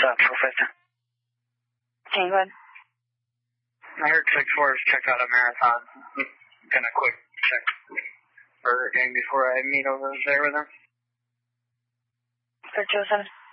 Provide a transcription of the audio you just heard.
Professor. Okay, go ahead. I heard 6-4 has checked out a marathon. Gonna quick check Burger King before I meet over there with him. 3207.